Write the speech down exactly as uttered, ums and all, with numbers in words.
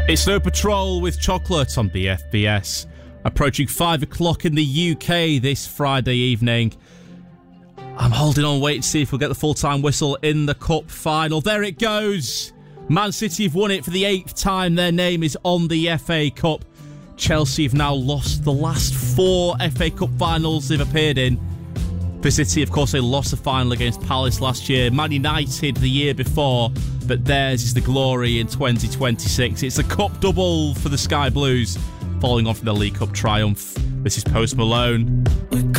It's Snow Patrol with Chocolate on B F B S. Approaching five o'clock in the U K this Friday evening. I'm holding on, waiting to see if we'll get the full-time whistle in the Cup final. There it goes. Man City have won it for the eighth time. Their name is on the F A Cup. Chelsea have now lost the last four F A Cup finals they've appeared in. For City, of course, they lost the final against Palace last year. Man United the year before, but theirs is the glory in twenty twenty-six. It's a cup double for the Sky Blues, following on from the League Cup triumph. This is Post Malone.